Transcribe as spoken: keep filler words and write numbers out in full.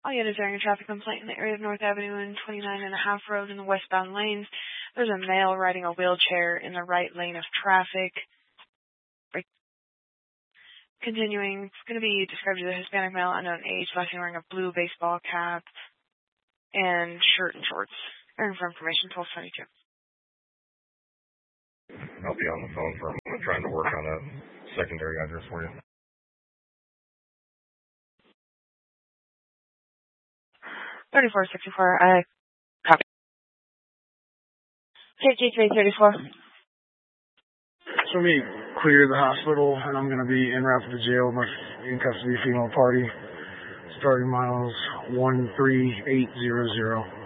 All units are in a traffic complaint in the area of North Avenue and twenty-nine and a half Road in the westbound lanes. There's a male riding a wheelchair in the right lane of traffic. Right. Continuing, it's going to be described as a Hispanic male, unknown age, last seen wearing a blue baseball cap and shirt and shorts. Earn for information, twelve twenty-two. I'll be on the phone for a moment trying to work on a secondary address for you. thirty-four sixty-four, I copy. K K three thirty-four. So me clear the hospital, and I'm going to be en route to the jail with my in custody female party. Starting miles one three eight zero zero.